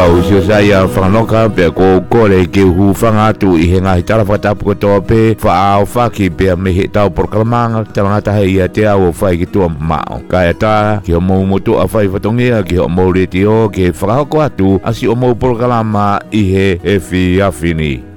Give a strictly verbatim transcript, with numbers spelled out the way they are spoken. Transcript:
au sio saya whakanoka pe ko kore ke hu whangatu i he ngahi tala whakatapu kotoa pe wha au whaki pe me he tau porkalamanga talangata hei a te au whai ki tua mao kaya ta ki o mou motu a whai whatongia ki o mou reti o ke whakahoko atu asi o mou porkalama i he e whi awhini.